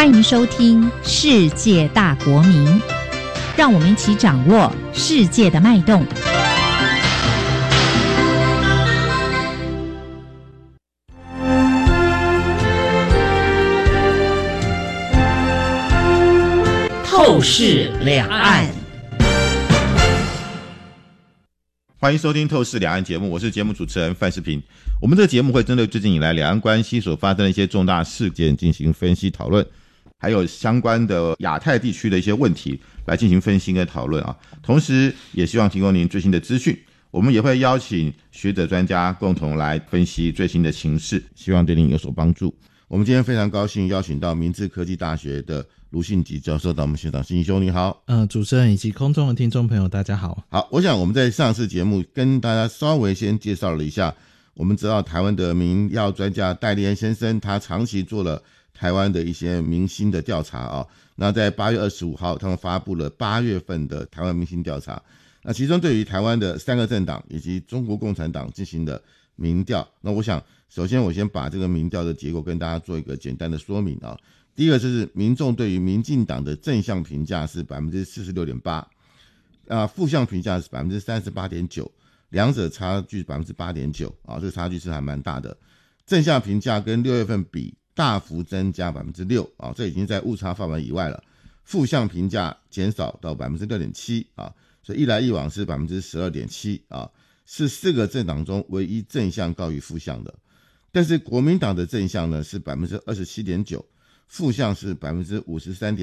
欢迎收听《世界大国民》，让我们一起掌握世界的脉动。透视两岸， 欢迎收听透视两岸节目，我是节目主持人范世平。我们这个节目会针对最近以来两岸关系所发生的一些重大事件进行分析讨论，还有相关的亚太地区的一些问题来进行分析跟讨论啊。同时也希望提供您最新的资讯，我们也会邀请学者专家共同来分析最新的情势，希望对您有所帮助。我们今天非常高兴邀请到明志科技大学的卢信吉教授到我们现场。信吉兄你好。 主持人以及空中的听众朋友大家好。 好，我想我们在上次节目跟大家稍微先介绍了一下，我们知道台湾的民药专家戴立安先生，他长期做了台湾的一些民心的调查啊。那在8月25号他们发布了8月份的台湾民心调查，那其中对于台湾的3个政党以及中国共产党进行的民调。那我想首先我先把这个民调的结果跟大家做一个简单的说明啊。第一个就是民众对于民进党的正向评价是 46.8%， 负向评价是 38.9%， 两者差距 8.9%， 这个差距是还蛮大的。正向评价跟6月份比大幅增加 6%， 这已经在误差范围以外了。负向评价减少到 6.7%， 所以一来一往是 12.7%， 是4个政党中唯一正向高于负向的。但是国民党的正向呢是 27.9%， 负向是 53.5%，